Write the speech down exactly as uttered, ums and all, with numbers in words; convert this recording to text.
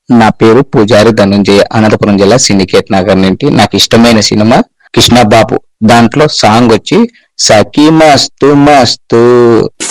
నా పేరు పూజారి ధనుంజయ, అనంతపురం జిల్లా సిండికేట్ నగర్ నుండి. నాకు ఇష్టమైన సినిమా కృష్ణబాబు. దాంట్లో సాంగ్ వచ్చి సఖీ మస్తు మస్తు.